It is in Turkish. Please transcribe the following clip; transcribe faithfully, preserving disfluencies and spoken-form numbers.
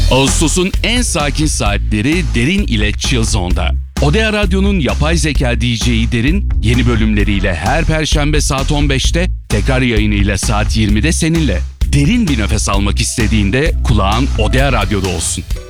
Ağustos'un en sakin saatleri Derin ile Chill Zone'da. Odea Radyo'nun yapay zeka D J'yi Derin, yeni bölümleriyle her Perşembe saat on beşte, tekrar yayınıyla saat yirmide seninle. Derin bir nefes almak istediğinde kulağın Odea Radyo'da olsun.